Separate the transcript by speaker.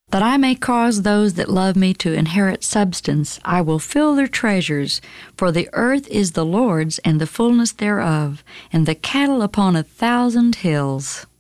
Speaker 1: That I may cause those that love me to inherit substance, I will fill their treasures. For the earth is the Lord's, and the fullness thereof, and the cattle upon 1,000 hills.